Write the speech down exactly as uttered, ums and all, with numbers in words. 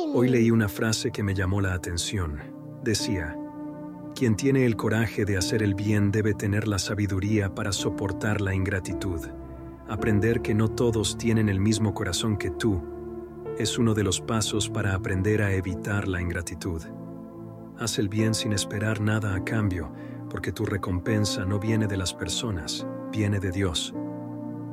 Hoy leí una frase que me llamó la atención. Decía, quien tiene el coraje de hacer el bien debe tener la sabiduría para soportar la ingratitud. Aprender que no todos tienen el mismo corazón que tú es uno de los pasos para aprender a evitar la ingratitud. Haz el bien sin esperar nada a cambio, porque tu recompensa no viene de las personas, viene de Dios.